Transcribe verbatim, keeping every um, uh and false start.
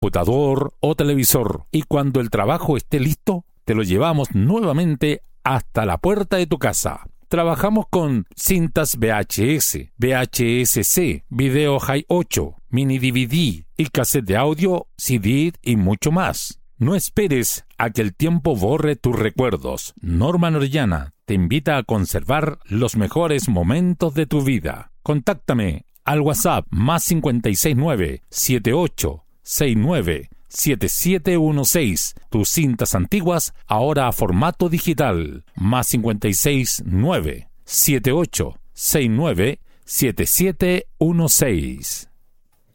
computador o televisor. Y cuando el trabajo esté listo, te lo llevamos nuevamente hasta la puerta de tu casa. Trabajamos con cintas V H S, V H S C, video Hi ocho, mini D V D y cassette de audio, C D y mucho más. No esperes a que el tiempo borre tus recuerdos. Norman Orellana te invita a conservar los mejores momentos de tu vida. Contáctame al WhatsApp más cinco seis nueve, siete ocho seis nueve, siete siete uno seis. Tus cintas antiguas ahora a formato digital. Más cinco seis nueve, siete ocho seis nueve, siete siete uno seis.